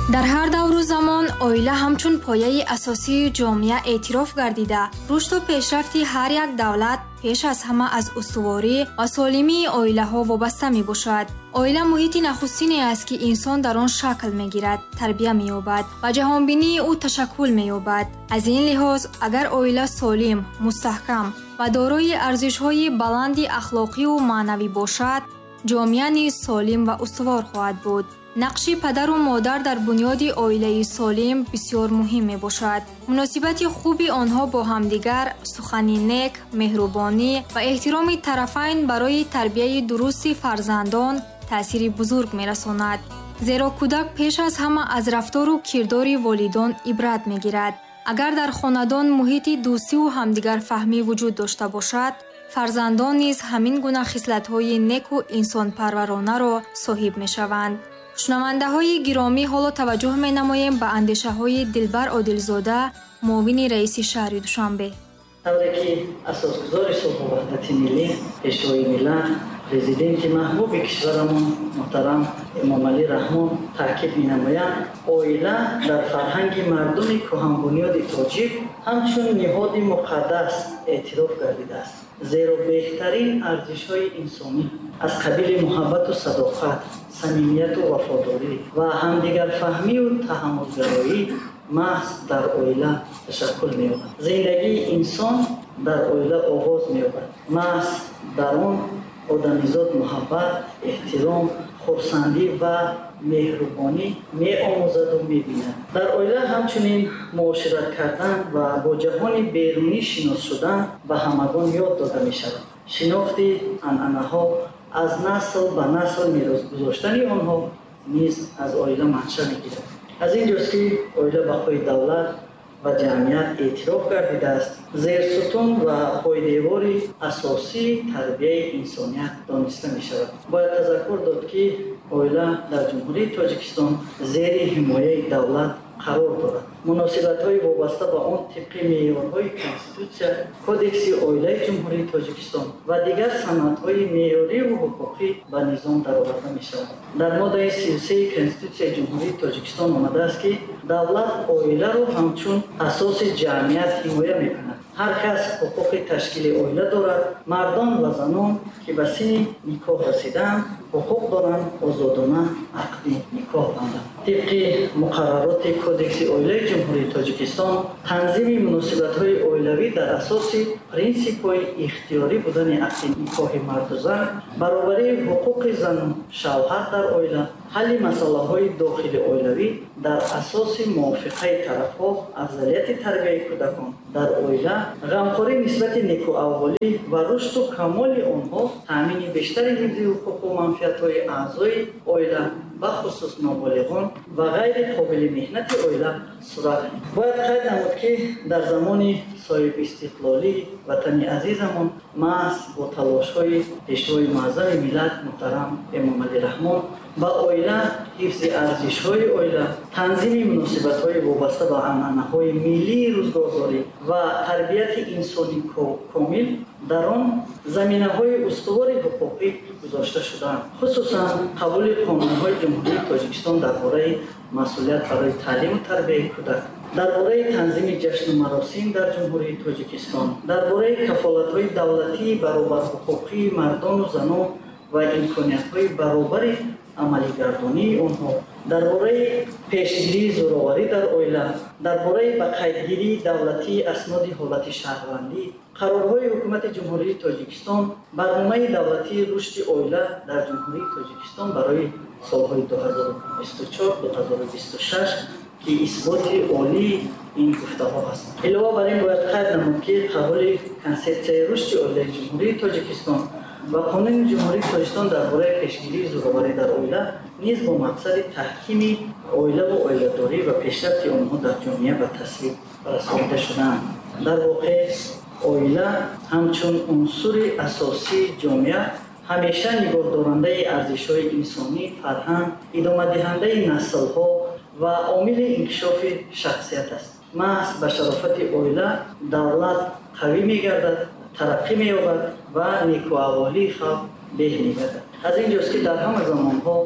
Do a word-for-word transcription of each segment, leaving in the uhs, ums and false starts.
дар ҳар давру замон оила ҳамчун пояи асосии ҷомеа эътироф гардида, рушду пешрафти ҳар як давлат пеш аз ҳама аз устуворӣ ва солимии оилаҳо вобаста мебошад. оила муҳити нахустине аст, ки инсон дар он шакл мегирад, тарбия меёбад ва ҷаҳонбинии ӯ ташаккул меёбад. аз ин лиҳоз, агар оила солим, мустаҳкам ва дорои арзишҳои баланди ахлоқиву маънавӣ бошад, ҷомеа низ солим ва устувор хоҳад буд. нақши падару модар дар бунёди оилаи солим бисёр муҳим мебошад. муносибати хуби онҳо бо ҳамдигар, сухани нек, меҳрубонӣ ва эҳтироми тарафайн барои тарбияи дурусти фарзандон таъсири бузург мерасонад. зеро кӯдак пеш аз ҳама аз рафтору кирдори волидон ибрат мегирад. агар дар хонадон муҳити дӯстиву ҳамдигарфаҳмӣ вуҷуд дошта бошад, фарзандон низ ҳамин гуна хислатҳои неку инсонпарваронаро соҳиб мешаванд. шунавандаҳои гиромӣ, ҳоло таваҷҷӯҳ менамоем ба андешаҳои Дилбар Одилзода, муовини раиси шаҳри Душанбе. тавре ки асосгузори сулҳу ваҳдати миллӣ, пешвои миллат, президенти маҳбуби кишварамон муҳтарам Эмомалӣ Раҳмон таъкид менамоянд, оила дар фарҳанги мардуми кӯҳанбунёди тоҷик ҳамчун ниҳоди муқаддас эътироф гардидааст. зеро беҳтарин арзишҳои инсонӣ аз қабили муҳаббату садоқат, самимияту вафодорӣ ва ҳамдигарфаҳмию таҳаммулгароӣ маҳз дар оила ташаккул меёбад. зиндагии инсон дар оила оғоз меёбад. маҳз дар он одамизод муҳаббат, эҳтиром, хурсандӣ ва меҳрубонӣ меомӯзаду мебинад. дар оила ҳамчунин муошират кардан ва бо ҷаҳони берунӣ шинос шудан ба ҳамагон ёд дода мешавад. шинохти анъанаҳо аз насл ба насл меросгузоштани онҳо низ аз оила манша мегирад. аз ин ҷост ки оила бақои давлат ва ҷамъият эътироф гардидааст, зерсутун ва пойдевори асосии тарбияи инсоният дониста мешавад. бояд тазаккур дод, ки оила дар ҷумҳурии Тоҷикистон зери ҳимояи давлат қарор дорад. муносибатҳои вобаста ба он тибқи меъёрҳои Конститутсия, Кодекси оилаи ҷумҳурии Тоҷикистон ва дигар санадҳои меъёриву ҳуқуқӣ ба низом дароварда мешаванд. дар моддаи си و سه Конститутсияи ҷумҳурии Тоҷикистон омадааст, ки давлат оиларо ҳамчун асоси ҷамъият ҳимоя мекунад. ҳар кас ҳуқуқи ташкили оила дорад. мардон ва занон, ки ба синни никоҳ расидаанд, ҳуқуқ доранд озодона ақди никоҳ банданд. тибқи муқаррароти Кодекси оилаи ҷумҳурии Тоҷикистон, танзими муносибатҳои оилавӣ дар асоси принсипҳои ихтиёрӣ будани ақди никоҳи марду зан, баробарии ҳуқуқи зану шавҳар дар оила, ҳалли масъалаҳои дохили оилавӣ дар асоси мувофиқаи тарафҳо, афзалияти тарбияи кӯдакон дар оила, ғамхорӣ нисбати некуавволӣ ва рушду камоли онҳо, таъмини бештари ҳифзи ҳуқуқу манфиатҳои аъзои оила, бахусус ноболиғон ва ғайри қобили меҳнати оила сурат мегирад. бояд қайд намуд, ки дар замони соҳибистиқлолии ватани азизамон маҳз бо талошҳои пешвои муаззами миллат муҳтарам Эмомалӣ Раҳмон ба оила, ҳифзи арзишҳои оила, танзими муносибатҳои вобаста ба анъанаҳои миллии рӯзгордорӣ ва тарбияти инсони комил дар он заминаҳои устувори ҳуқуқӣ гузошта шудаанд. хусусан қабули қонунҳои ҷумҳурии Тоҷикистон дар бораи масъулият барои таълиму тарбияи кӯдак, дар бораи танзими ҷашну маросим дар ҷумҳурии Тоҷикистон, дар бораи кафолатҳои давлатии баробарҳуқуқии мардону занон ва имкониятҳои баробари амалигардонии онҳо, дар бораи пешгирии зӯроварӣ дар оила, дар бораи ба қайдгирии давлатии асноди ҳолати шаҳрвандӣ, қарорҳои ҳукумати ҷумҳурии Тоҷикистон, барномаи давлатии рушди оила дар ҷумҳурии Тоҷикистон барои солҳои ду ҳазору бисту чор - ду ҳазору бисту шаш ки исботи олии ин гуфтаҳо ҳастанд. илова бар ин бояд қайд намуд, ки қабули консепсияи рушди оилаи ҷумҳурии Тоҷикистон ва қонуни ҷумҳурии Тоҷикистон дар бораи пешгирии зӯроварӣ дар оила низ бо мақсади таҳкими оилаву оиладорӣ ва пешрафти онҳо дар ҷомеа ба тасвиб расонида шудаанд. дар воқеъ оила ҳамчун унсури асосии ҷомеа ҳамеша нигоҳдорандаи арзишҳои инсонӣ, фарҳанг, идомадиҳандаи наслҳо ва омили инкишофи шахсият аст. маҳз ба шарофати оила давлат қавӣ мегардад, тараққӣ меёбад ва некуавволии халқ беҳ мегардад. аз ин ҷост ки дар ҳама замонҳо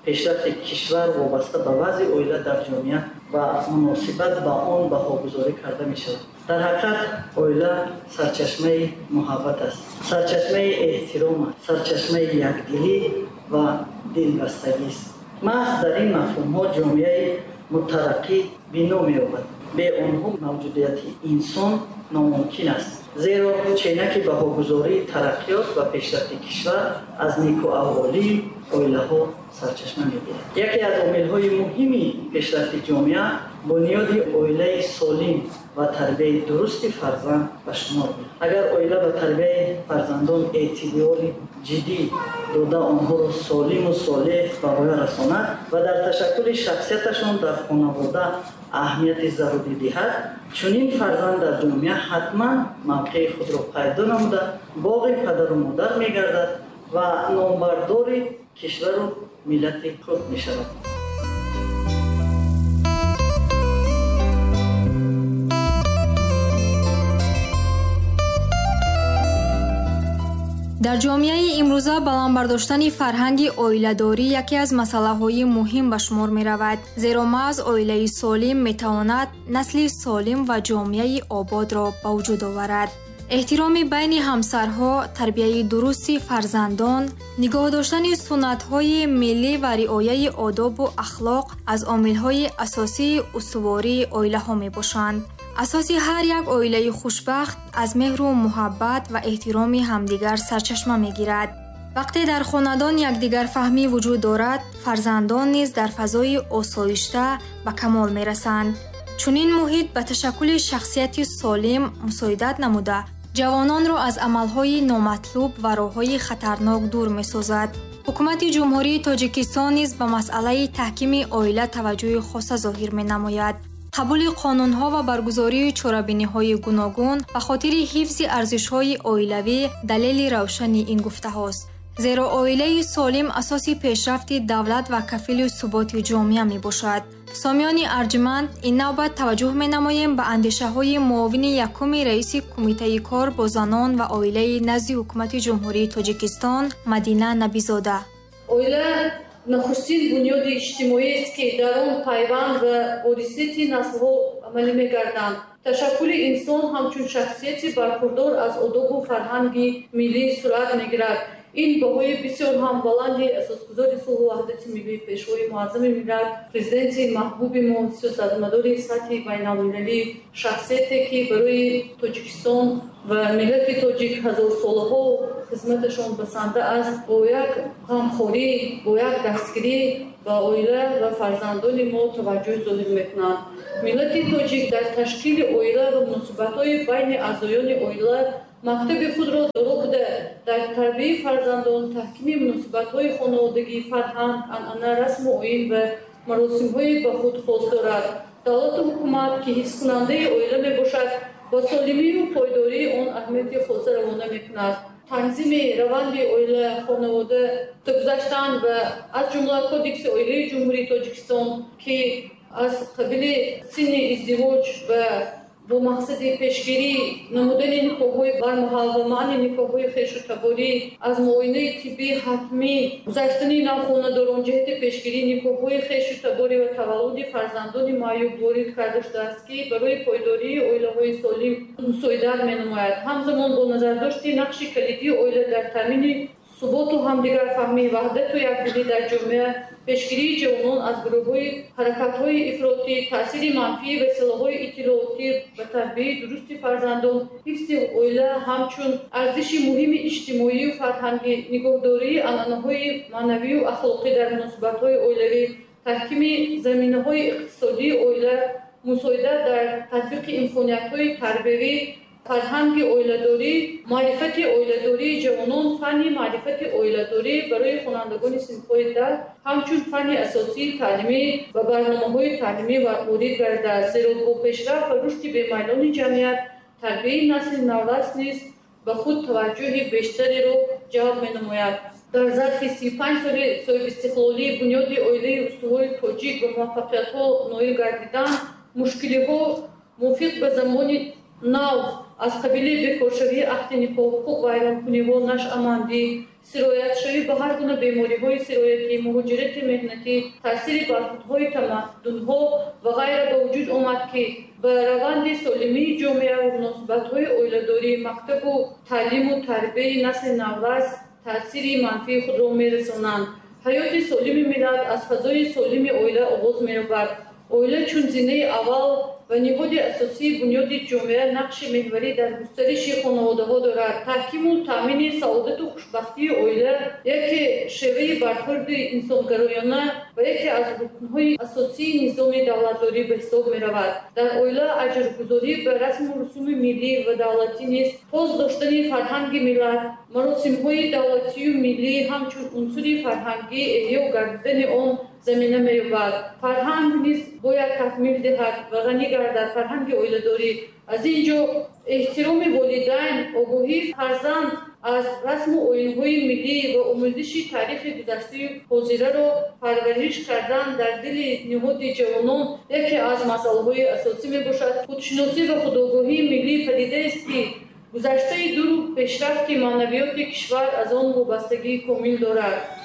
пешрафти кишвар вобаста ба вазъи оила дар ҷомеа ва муносибат ба он баҳогузорӣ карда мешавад. дар ҳақиқат оила сарчашмаи муҳаббат аст, сарчашмаи эҳтиром аст, сарчашмаи якдилӣ ва дилбастагист. маҳз дар ин мафҳумҳо ҷомеаи мутараққӣ бино меёбад. бе онҳо мавҷудияти инсон номумкин аст, зеро ченаки баҳогузории тараққиёт ва пешрафти кишвар аз некуаҳволии оилаҳо сарчашма мегирад. яке аз омилҳои муҳими пешрафти ҷомеа бунёди оилаи солим ва тарбияи дурусти фарзанд ба шумор меояд. агар оила ба тарбияи фарзандон эътибори ҷиддӣ дода онҳоро солиму солеҳ ба воя расонад ва дар ташаккули шахсияташон дар хонавода аҳамияти зарурӣ диҳад, чунин фарзанд дар ҷомеа ҳатман мавқеи худро пайдо намуда боғи падару модар мегардад ва номбардори кишвару миллати худ мешавад. дар ҷомеаи имрӯза баландбардоштани фарҳанги оиладорӣ яке аз масъалаҳои муҳим ба шумор меравад, зеро маҳз оилаи солим метавонад насли солим ва ҷомеаи ободро ба вуҷуд оварад. эҳтироми байни ҳамсарҳо, тарбияи дурусти фарзандон, нигоҳ доштани суннатҳои миллӣ ва риояи одобу ахлоқ аз омилҳои асосии устувории оилаҳо мебошанд. асоси ҳар як оилаи хушбахт аз меҳру муҳаббат ва эҳтироми ҳамдигар сарчашма мегирад. вақте дар хонадон якдигарфаҳмӣ вуҷуд дорад, фарзандон низ дар фазои осоишта ба камол мерасанд. чунин муҳит ба ташаккули шахсияти солим мусоидат намуда, ҷавононро аз амалҳои номатлуб ва роҳҳои хатарнок дур месозад. ҳукумати ҷумҳурии Тоҷикистон низ ба масъалаи таҳкими оила таваҷҷӯҳи хоса зоҳир менамояд. қабули қонунҳо ва баргузории чорабиниҳои гуногун ба хотири ҳифзи арзишҳои оилавӣ далели равшани ин гуфтаҳост. зеро оилаи солим асоси пешрафти давлат ва кафили суботи ҷомеа мебошад. сомиёни арҷманд, ин навбат таваҷҷӯҳ менамоем ба андешаҳои муовини якуми раиси кумитаи кор бо занон ва оилаи назди ҳукумати ҷумҳурии Тоҷикистон Мадина Набизода. оила нахустин бунёди иҷтимоиест, ки дар он пайванд ва ворисияти наслҳо амалӣ мегарданд. ташаккули инсон ҳамчун шахсияти бархурдор аз одобу фарҳанги миллӣ сурат мегирад. ин баҳои бисёр ҳам баланди асосгузори сулҳу ваҳдати миллӣ, пешвои муаззами миллат, президенти маҳбуби мо, сиёсатмадори сатҳи байналмилалӣ, шахсияте ки барои Тоҷикистон ва миллати тоҷик ҳазорсолаҳо хизматашон басанда аст, бо як ғамхорӣ, бо як дастгирӣ ба оила ва фарзандони мо таваҷҷӯҳ зоҳир мекунанд. миллати тоҷик дар ташкили оила ва муносибатҳои байни аъзоёни оила мактаби худро доро буда, дар тарбияи фарзандон, таҳкими муносибатҳои хонаводагӣ, фарҳанг, анъана, расму оин ва маросимҳои ба худ хос дорад. давлату ҳукумат, ки ҳифзкунандаи оила мебошад, ба солимию пойдории он аҳамияти хоса равона мекунад. танзими раванди оила, хонавода гузаштанд ва аз ҷумла кодекси оилаи ҷумҳурии Тоҷикистон, ки аз қабили синни издивоҷ ва бо мақсади пешгирӣ намудани никоҳҳои бармаҳал ва маъни никоҳҳои хешутаборӣ, аз муоинаи тиббӣ ҳатмӣ гузаштани навхонадорон ҷиҳати пешгирии никоҳҳои хешутаборӣ ва таваллуди фарзандони маъюб ворид карда шудааст, ки барои пойдории оилаҳои солим мусоидат менамояд. ҳамзамон бо назардошти нақши калидии оила дар таъмини суботу ҳамдигарфаҳмӣ, ваҳдату якдилӣ дар ҷомеа, пешгирии ҷавонон аз гурӯҳҳои ҳаракатҳои ифротӣ, таъсири манфии василаҳои иттилоотӣ ба тарбияи дурусти фарзандон, ҳифзи оила ҳамчун арзиши муҳими иҷтимоию фарҳангӣ, нигоҳдории анъанаҳои маънавию ахлоқӣ дар муносибатҳои оилавӣ, таҳкими заминаҳои иқтисодии оила, мусоидат дар татбиқи имкониятҳои тарбиявӣ, фарҳанги оиладорӣ, маърифати оиладории ҷавонон, фанни маърифати оиладорӣ барои хонандагони синфҳои да ҳамчун фанни асосии таълимӣ ва барномаҳои таълимӣ ворид гардидааст, зеро бо пешрафт ва рушди бемайлони ҷамъият, тарбияи насли наврас низ ба худ таваҷҷӯҳи бештареро ҷалб менамояд. дар зарфи сию панҷ соли соҳибистиқлолии бунёди оилаи устувори тоҷик ба муваффақиятҳо ноил гардиданд, мушкилиҳо мувофиқ ба замони нав аз қабили бекоршавии ахди никоҳ, ҳуқуқ вайронкуниҳо, нашъамандӣ, сироятшавӣ ба ҳар гуна бемориҳои сироятӣ, муҳоҷирати меҳнатӣ, таъсири бархудҳои тамаддунҳо ва ғайра ба вуҷуд омад, ки ба раванди солимии ҷомеа ва муносибатҳои оиладорӣ, мактабу таълиму тарбияи насли наврас таъсири манфии худро мерасонанд. ҳаёти солими миллат аз фазои солими оила оғоз меёбад. оила чун зинаи аввал ва ниҳоди асосии бунёди ҷомеа нақши меҳварӣ дар густариши хонаводаҳо дорад. таҳкиму таъмини саодату хушбахтии оила яке шеваи бархурди инсонгароёна ва яке аз рукнҳои асосии низоми давлатдорӣ ба ҳисоб меравад. дар оила аҷргузорӣ ба расму русуми миллӣ ва давлатӣ низ поз доштани фарҳанги миллат, маросимҳои давлатию миллӣ ҳамчун унсури фарҳангӣ эҳё гардидани он замина меёбад. фарҳанг низ бояд такмил диҳад ва ғанӣ гардад фарҳанги оиладорӣ. аз ин ҷо эҳтироми волидайн, огоҳии фарзанд аз расму оинҳои миллӣ ва омӯзиши таърихи гузаштаи ҳозираро парвариш кардан дар дили ниҳоди ҷавонон яке аз масъалаҳои асосӣ мебошад. худшиносӣ ва худогоҳии миллӣ падидаест, ки гузаштаи дуру пешрафти маънавиёти кишвар аз он вобастагии комил дорад.